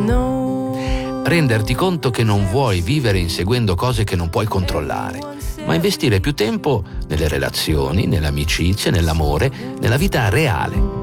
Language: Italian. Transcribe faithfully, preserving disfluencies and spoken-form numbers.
Renderti conto che non vuoi vivere inseguendo cose che non puoi controllare, ma investire più tempo nelle relazioni, nell'amicizia, nell'amore, nella vita reale.